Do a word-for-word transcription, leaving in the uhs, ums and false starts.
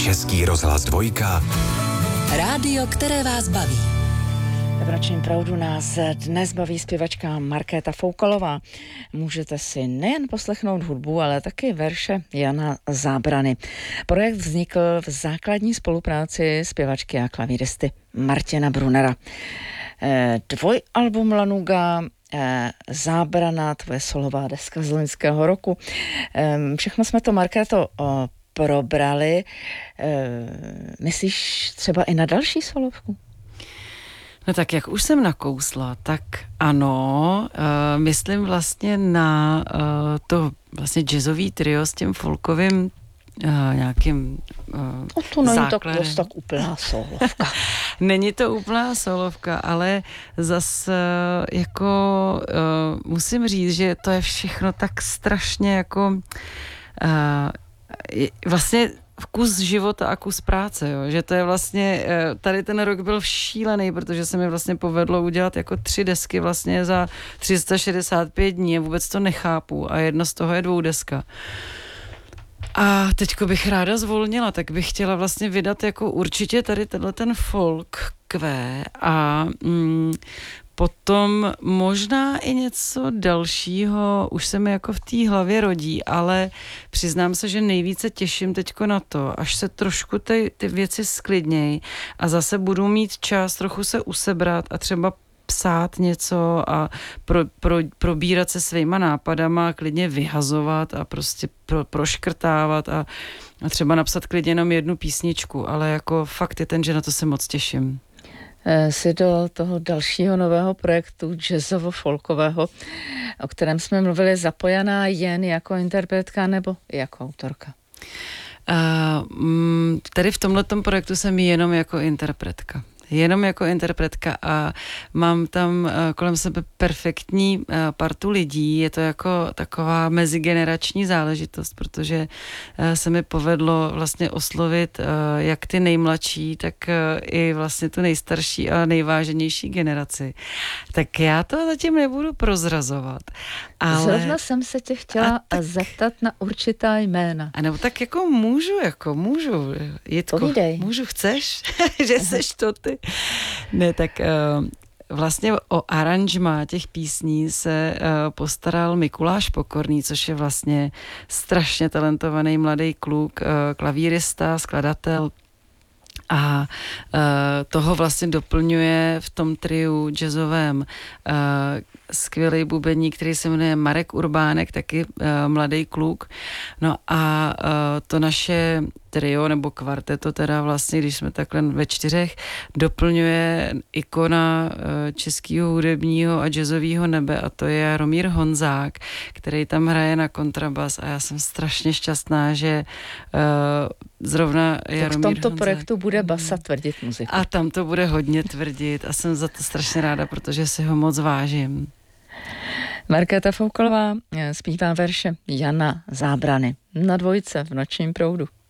Český rozhlas dvojka. Rádio, které vás baví. V Nočním proudu nás dnes baví zpěvačka Markéta Foukalová. Můžete si nejen poslechnout hudbu, ale taky verše Jana Zábrany. Projekt vznikl v základní spolupráci zpěvačky a klavíristy Martina Brunera. Dvojalbum Lanuga, Zábrana, tvoje solová deska z loňského roku. Všechno jsme to, Markéto, probrali. Myslíš třeba i na další solovku? No tak jak už jsem nakousla, tak ano, uh, myslím vlastně na uh, to vlastně jazzový trio s tím folkovým uh, nějakým uh, no to není tak, tak úplná solovka. Není to úplná solovka, ale zase uh, jako uh, musím říct, že to je všechno tak strašně jako uh, vlastně kus života a kus práce, jo. Že to je vlastně, tady ten rok byl šílený, protože se mi vlastně povedlo udělat jako tři desky vlastně za tři sta šedesát pět dní a vůbec to nechápu a jedna z toho je dvoudeska. A teďko bych ráda zvolnila, tak bych chtěla vlastně vydat jako určitě tady tenhle ten folk kvé a mm, potom možná i něco dalšího, už se mi jako v té hlavě rodí, ale přiznám se, že nejvíce těším teďko na to, až se trošku ty, ty věci sklidnějí a zase budu mít čas trochu se usebrat a třeba psát něco a pro, pro, probírat se svýma nápadama, klidně vyhazovat a prostě pro, proškrtávat a, a třeba napsat klidně jenom jednu písničku, ale jako fakt je ten, že na to se moc těším. Jsi do toho dalšího nového projektu jazzovo-folkového, o kterém jsme mluvili, zapojená jen jako interpretka nebo jako autorka? Uh, tady v tomhletom projektu jsem jenom jako interpretka. Jenom jako interpretka a mám tam uh, kolem sebe perfektní uh, partu lidí. Je to jako taková mezigenerační záležitost, protože uh, se mi povedlo vlastně oslovit uh, jak ty nejmladší, tak uh, i vlastně tu nejstarší a nejváženější generaci. Tak já to zatím nebudu prozrazovat. Ale... Zrovna jsem se tě chtěla tak... zeptat na určitá jména. A nebo tak jako můžu, jako můžu. Jitko, povídej. Můžu, chceš? Že seš to ty. Ne, tak uh, vlastně o aranžmá těch písní se uh, postaral Mikuláš Pokorný, což je vlastně strašně talentovaný mladý kluk, uh, klavírista, skladatel. A uh, toho vlastně doplňuje v tom triu jazzovém uh, skvělý bubeník, který se jmenuje Marek Urbánek, taky uh, mladý kluk. No a uh, to naše trio nebo kvarteto teda vlastně, když jsme takhle ve čtyřech, doplňuje ikona uh, českého hudebního a jazzového nebe a to je Jaromír Honzák, který tam hraje na kontrabas a já jsem strašně šťastná, že uh, zrovna Jaromír v tomto Honzák, projektu bude basa tvrdit muziku. A tam to bude hodně tvrdit a jsem za to strašně ráda, protože si ho moc vážím. Markéta Foukalová zpívá verše Jana Zábrany na dvojce v Nočním proudu.